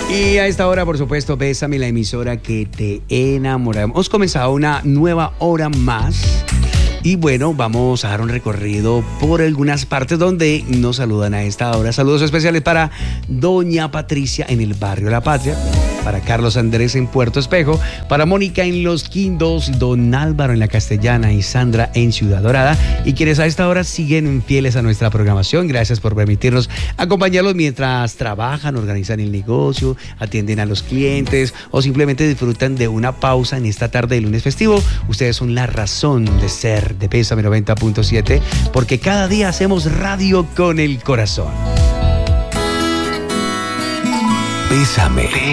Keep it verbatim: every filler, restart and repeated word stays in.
Y a esta hora, por supuesto, Bésame, la emisora que te enamora. Hemos comenzado una nueva hora más. Y bueno, vamos a dar un recorrido por algunas partes donde nos saludan a esta hora. Saludos especiales para Doña Patricia en el barrio La Patria, para Carlos Andrés en Puerto Espejo, para Mónica en Los Quindos, Don Álvaro en La Castellana y Sandra en Ciudad Dorada. Y quienes a esta hora siguen fieles a nuestra programación, gracias por permitirnos acompañarlos mientras trabajan, organizan el negocio, atienden a los clientes o simplemente disfrutan de una pausa en esta tarde de lunes festivo. Ustedes son la razón de ser de Bésame noventa punto siete, porque cada día hacemos radio con el corazón. Bésame.